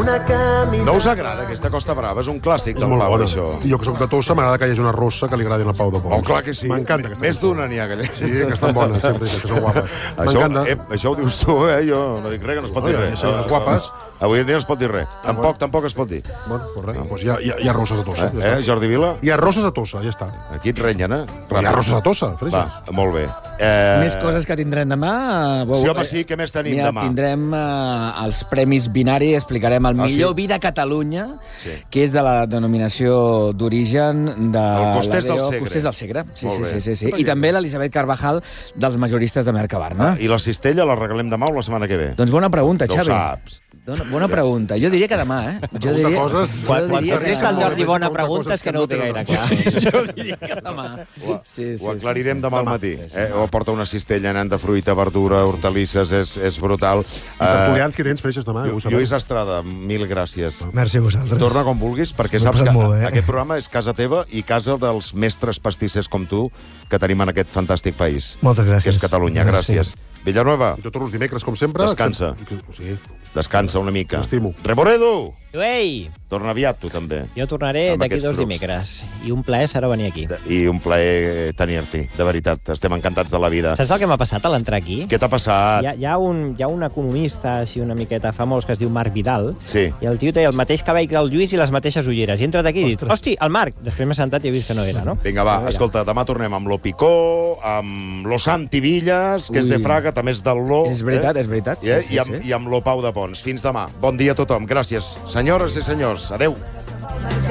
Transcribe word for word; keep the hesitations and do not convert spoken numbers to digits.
No us agrada aquesta Costa Brava? És un clàssic del Pau, això. I jo que soc de Tossa, m'agrada que hi hagi una rossa que li agradi al Pau de Pons. Oh, clar que sí. M'encanta. Més d'una n'hi ha, que... Sí, que estan bones, sempre, que són guapes. M'encanta. Eh, això ho dius tu, eh? Jo no dic res, que no es pot dir res. Les guapes. Avui en dia no es pot dir res. Tampoc, tampoc es pot dir. Bueno, pues res. Pues hi ha, hi ha, hi ha rosses a Tossa. Eh, Jordi Vila? Hi ha rosses a Tossa, ja està. Aquí et renyen, eh? Hi ha rosses a Tossa, Va, molt bé. Eh... Més coses que tindrem demà. Sí, home, sí, què més tenim Mira, demà? Tindrem uh, els Premis Binari, explicarem el Ah, millor sí? vi de Catalunya, Sí. que és de la denominació d'origen de... El Costers del l'A D O Segre. Costers del Segre. Sí, Molt sí, bé. sí, sí, sí. I també l'Elisabet Carvajal dels majoristes de Mercabarna. Ah, I la cistella la regalem demà o la setmana que ve? Doncs bona pregunta, No ho Xavi. saps. Dona, bona pregunta. Jo diria que demà, eh? Jo diria, coses... jo Quan, quan diria contesta el que... Jordi bona Pregunta pregunta coses és que que no ho no té gaire tenen clar. Jo diria que demà. Ho, Sí, sí, ho aclarirem sí, sí. demà al matí. Eh? O porta una cistella anant de fruita, verdura, hortalisses, és, és brutal. I tertulians que tens freixes demà. Uh, Lluís Estrada, mil gràcies. Merci a vosaltres. Torna com vulguis, perquè M'ho he saps que passat molt bé. aquest programa és casa teva i casa dels mestres pastissers com tu que tenim en aquest fantàstic país. Moltes gràcies. Que és Catalunya. Merci. Gràcies. Villanueva, Jo torno els dimecres, com sempre. Descansa. Sí. descansa una mica. T'estimo. Remoredo, Ei, torna aviat tu també. jo tornaré Amb d'aquí aquests dos trucs. dimecres. I un plaer serà venir aquí. I un plaer tenir-t'hi, de veritat. Estem encantats de la vida. Saps el que m'ha passat a l'entrar aquí? Què t'ha passat? Hi ha, hi, ha un, hi ha un economista així una miqueta famós que es diu Marc Vidal, Sí. i el tio té el mateix cabell que el Lluís i les mateixes ulleres. I he entrat aquí i he dit, hosti, el Marc! Després m'he sentat i he vist que no era, no? Vinga, va, Però mira. escolta, demà tornem amb lo Picó, amb lo Santi Villas, que és de Ui. Fraga, també és del Lo. És veritat, eh? és veritat. Sí, I, sí, i, amb, sí. I amb lo Pau de Pons. Fins demà. Bon dia a tothom. Gràcies. Senyores i senyors, adeu.